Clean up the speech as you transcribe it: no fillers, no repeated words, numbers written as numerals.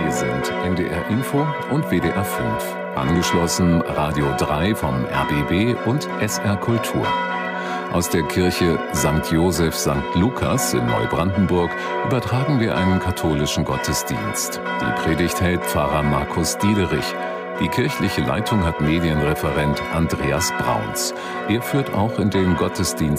Hier sind NDR Info und WDR 5. Angeschlossen Radio 3 vom RBB und SR Kultur. Aus der Kirche St. Joseph St. Lukas in Neubrandenburg übertragen wir einen katholischen Gottesdienst. Die Predigt hält Pfarrer Markus Diederich. Die kirchliche Leitung hat Medienreferent Andreas Brauns. Er führt auch in den Gottesdienst